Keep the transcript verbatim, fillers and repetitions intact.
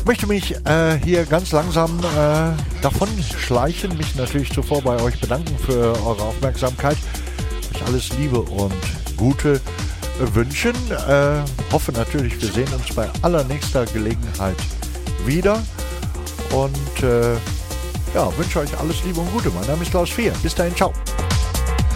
möchte mich äh, hier ganz langsam äh, davon schleichen, mich natürlich zuvor bei euch bedanken für eure Aufmerksamkeit, euch alles Liebe und Gute äh, wünschen. Äh, hoffe natürlich, wir sehen uns bei allernächster Gelegenheit wieder und äh, ja, wünsche euch alles Liebe und Gute. Mein Name ist Klaus Vier. Bis dahin, ciao.